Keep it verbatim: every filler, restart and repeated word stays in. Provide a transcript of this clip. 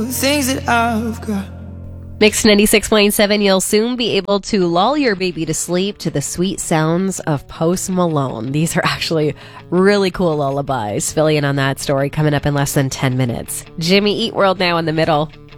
things that I've got. Mix ninety-six point seven, you'll soon be able to lull your baby to sleep to the sweet sounds of Post Malone. These are actually really cool lullabies. Fill in on that story coming up in less than ten minutes. Jimmy Eat World now in the middle.